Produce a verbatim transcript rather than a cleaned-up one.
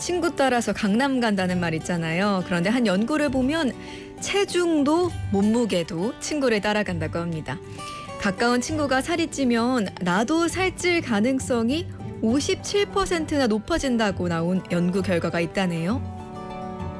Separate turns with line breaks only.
친구 따라서 강남 간다는 말 있잖아요. 그런데 한 연구를 보면 체중도 몸무게도 친구를 따라간다고 합니다. 가까운 친구가 살이 찌면 나도 살찔 가능성이 오십칠 퍼센트나 높아진다고 나온 연구 결과가 있다네요.